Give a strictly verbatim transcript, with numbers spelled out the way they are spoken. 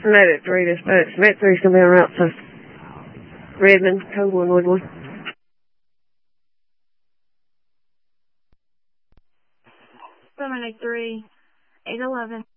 Medic three dispatch. Medic three's gonna be on route to Redmond, code one Woodwood. Medic three, eight eleven.